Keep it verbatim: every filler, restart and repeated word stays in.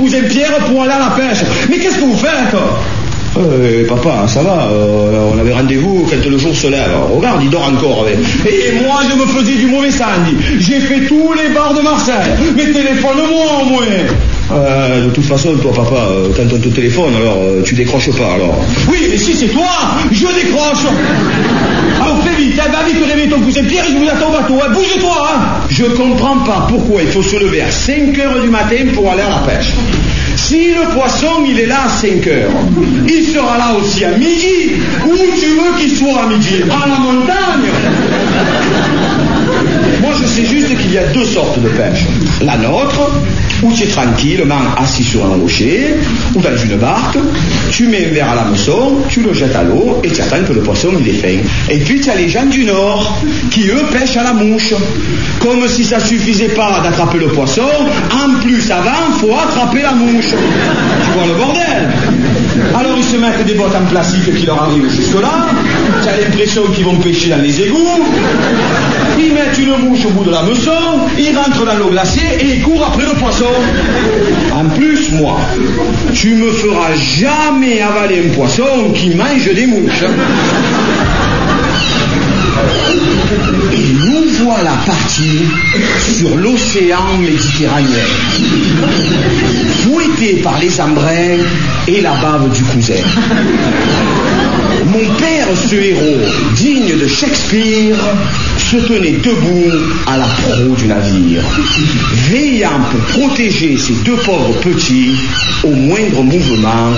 cousin Pierre pour aller à la pêche. Mais qu'est-ce que vous faites? Euh, papa, ça va, euh, on avait rendez-vous quand le jour se lève. Regarde, il dort encore. Mais... Et moi, je me faisais du mauvais samedi. J'ai fait tous les bars de Marseille. Mais téléphone-moi au moins. Euh, de toute façon, toi, papa, euh, quand on te téléphone, alors euh, tu décroches pas, alors. Oui, mais si c'est toi, je décroche. Alors fais vite, hein, va vite réveiller ton cousin Pierre, je vous attends au bateau, hein, bouge-toi, hein. Je comprends pas pourquoi il faut se lever à cinq heures du matin pour aller à la pêche. Si le poisson, il est là à cinq heures, il sera là aussi à midi. Où tu veux qu'il soit à midi? À la montagne. Moi, je sais juste qu'il y a deux sortes de pêche. La nôtre, où tu es tranquillement assis sur un rocher ou dans une barque, tu mets un verre à l'hameçon, tu le jettes à l'eau et tu attends que le poisson il est fin. Et puis tu as les gens du Nord qui eux pêchent à la mouche. Comme si ça suffisait pas d'attraper le poisson, en plus avant, faut attraper la mouche. Tu vois le bordel? Alors ils se mettent des bottes en plastique qui leur arrivent jusque là, tu as l'impression qu'ils vont pêcher dans les égouts, ils mettent une mouche au bout de l'hameçon, ils rentrent dans l'eau glacée et ils courent après le poisson. En plus, moi, tu me feras jamais avaler un poisson qui mange des mouches. Et nous voilà partis sur l'océan méditerranéen, fouettés par les embruns et la bave du cousin. Mon père, ce héros digne de Shakespeare, se tenait debout à la proue du navire, veillant pour protéger ses deux pauvres petits au moindre mouvement